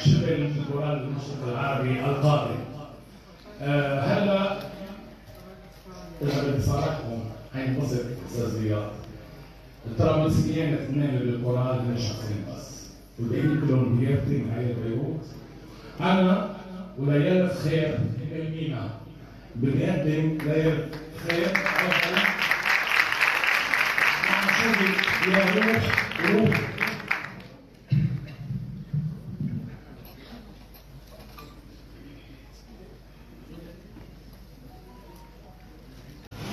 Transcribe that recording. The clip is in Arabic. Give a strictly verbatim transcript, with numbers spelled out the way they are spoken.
شبه الكورال المشرق العربي القادم. أه هلا اذا بدي صارحكم حينبسط استاذ رياض. الطرابلسيين الاثنين بالكورال من شخصين بس، والباقيين كلهم بيرتي من عائله بيروت. انا وليالة خير المينا بنقدم ليالة خير مع شغل يا روح روح